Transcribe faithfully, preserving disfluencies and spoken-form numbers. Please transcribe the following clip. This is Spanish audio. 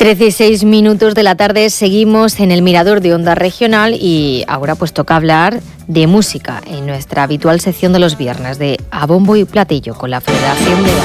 trece y seis minutos de la tarde, seguimos en el Mirador de Onda Regional y ahora pues toca hablar de música en nuestra habitual sección de los viernes de A Bombo y Platillo con la Federación de